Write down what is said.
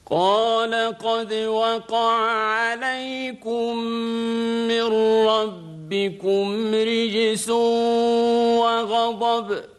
قال قد وقع عليكم من ربكم رجس وغضب